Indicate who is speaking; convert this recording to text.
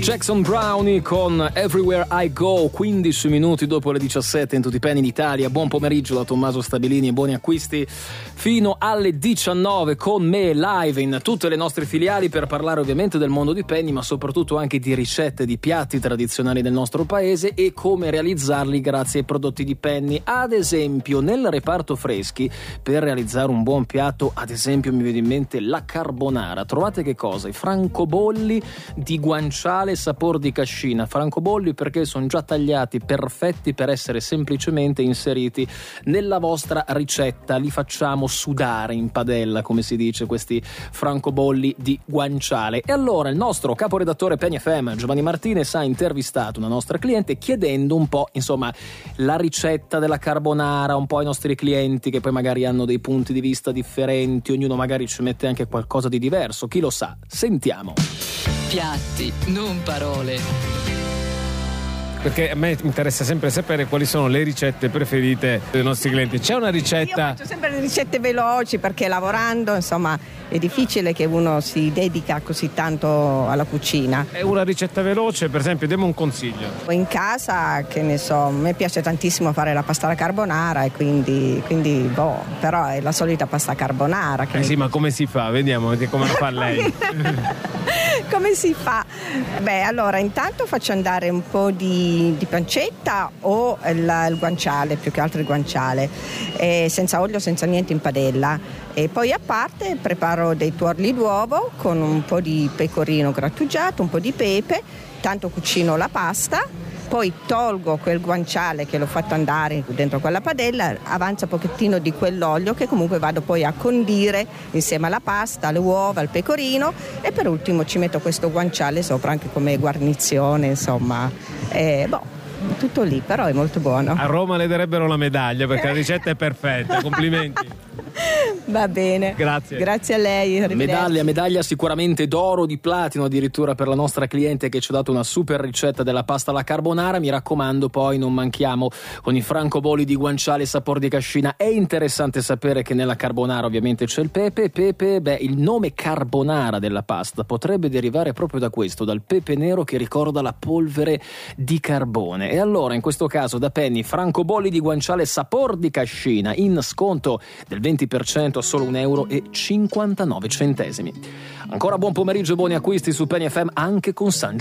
Speaker 1: Jackson Brownie con Everywhere I Go, 15 minuti dopo le 17 in tutti i penny d'Italia. Buon pomeriggio da Tommaso Stabilini e buoni acquisti fino alle 19 con me live in tutte le nostre filiali per parlare ovviamente del mondo di penny, ma soprattutto anche di ricette di piatti tradizionali del nostro paese e come realizzarli grazie ai prodotti di Penny. Ad esempio nel reparto freschi, per realizzare un buon piatto, ad esempio mi viene in mente la carbonara. Trovate che cosa? I francobolli di guanciale sapor di cascina. Francobolli perché sono già tagliati perfetti per essere semplicemente inseriti nella vostra ricetta. Li facciamo sudare in padella, come si dice, questi francobolli di guanciale. E allora il nostro caporedattore Penny FM Giovanni Martinez ha intervistato una nostra cliente chiedendo un po', insomma, la ricetta della carbonara un po' ai nostri clienti che poi magari hanno dei punti di vista differenti, ognuno magari ci mette anche qualcosa di diverso, chi lo sa. Sentiamo.
Speaker 2: Piatti, non parole.
Speaker 3: Perché a me interessa sempre sapere quali sono le ricette preferite dei nostri clienti. C'è una ricetta?
Speaker 4: Io faccio sempre le ricette veloci perché lavorando, insomma, è difficile che uno si dedica così tanto alla cucina.
Speaker 3: È una ricetta veloce, per esempio, diamo un consiglio.
Speaker 4: In casa, che ne so, a me piace tantissimo fare la pasta alla carbonara e quindi però è la solita pasta carbonara. Che
Speaker 3: Sì, ma come si fa? Vediamo come la fa lei.
Speaker 4: Come si fa? Beh, allora intanto faccio andare un po' di pancetta o il guanciale, più che altro il guanciale, senza olio, senza niente, in padella. E poi a parte preparo dei tuorli d'uovo con un po' di pecorino grattugiato, un po' di pepe, tanto cucino la pasta. Poi tolgo quel guanciale che l'ho fatto andare dentro quella padella, avanza un pochettino di quell'olio che comunque vado poi a condire insieme alla pasta, alle uova, al pecorino, e per ultimo ci metto questo guanciale sopra anche come guarnizione, insomma. Tutto lì, però è molto buono.
Speaker 3: A Roma le darebbero la medaglia perché la ricetta è perfetta, complimenti.
Speaker 4: Va bene. Grazie a lei.
Speaker 1: Medaglia sicuramente d'oro, di platino addirittura per la nostra cliente che ci ha dato una super ricetta della pasta alla carbonara. Mi raccomando, poi non manchiamo con i francobolli di guanciale sapor di cascina. È interessante sapere che nella carbonara ovviamente c'è il pepe. Il nome carbonara della pasta potrebbe derivare proprio da questo, dal pepe nero che ricorda la polvere di carbone. E allora in questo caso da Penny, francobolli di guanciale sapor di cascina in sconto del 20% a solo €1,59. Ancora buon pomeriggio e buoni acquisti su Penny FM anche con San